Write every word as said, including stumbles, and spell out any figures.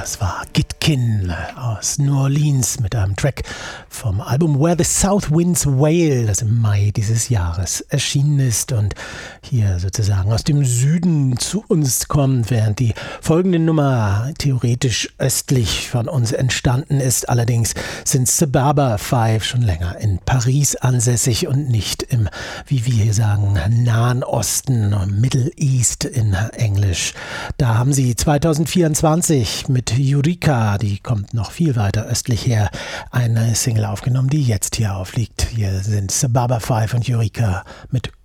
Das war Gitkin aus New Orleans mit einem Track vom Album Where the South Winds Wail, das im Mai dieses Jahres erschienen ist und hier sozusagen aus dem Süden zu uns kommt, während die folgende Nummer theoretisch östlich von uns entstanden ist. Allerdings sind Sababa Five schon länger in Paris ansässig und nicht im, wie wir hier sagen, Nahen Osten, Middle East in Englisch. Da haben sie zweitausendvierundzwanzig mit Eureka, die kommt noch viel weiter östlich her, eine Single aufgenommen, die jetzt hier aufliegt. Hier sind Sababa Five und Eureka mit